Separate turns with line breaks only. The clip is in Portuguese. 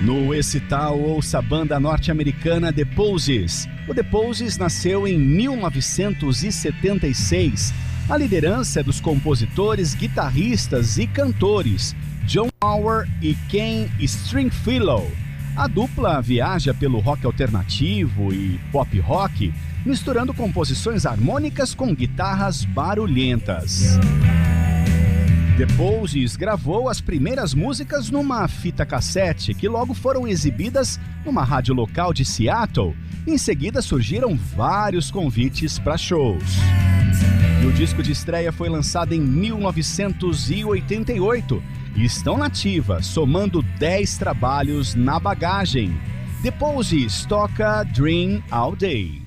No Excital, ouça a banda norte-americana The Poses. O The Poses nasceu em 1976. A liderança é dos compositores, guitarristas e cantores John Mauer e Ken Stringfellow. A dupla viaja pelo rock alternativo e pop rock, misturando composições harmônicas com guitarras barulhentas. The Poses gravou as primeiras músicas numa fita cassete que logo foram exibidas numa rádio local de Seattle. Em seguida surgiram vários convites para shows. E o disco de estreia foi lançado em 1988 e estão na ativa, somando 10 trabalhos na bagagem. The Poses toca Dream All Day.